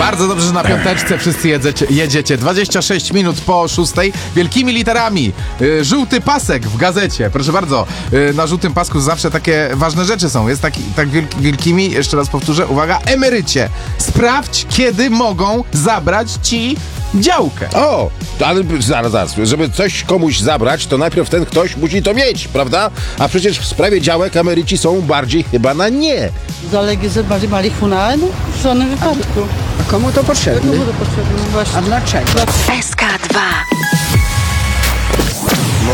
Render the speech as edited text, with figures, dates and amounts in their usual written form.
Bardzo dobrze, że na piąteczce wszyscy jedziecie. 26 minut po 6. Wielkimi literami. Żółty pasek w gazecie. Proszę bardzo, na żółtym pasku zawsze takie ważne rzeczy są. Jest tak wielkimi, jeszcze raz powtórzę, uwaga, emerycie. Sprawdź, kiedy mogą zabrać ci działkę. O, ale zaraz, żeby coś komuś zabrać, to najpierw ten ktoś musi to mieć, prawda? A przecież w sprawie działek emeryci są bardziej chyba na nie. Zalegalizowali no w żadnym wypadku. A komu to potrzebne? Komu to potrzebne? Właśnie. A dlaczego? SK2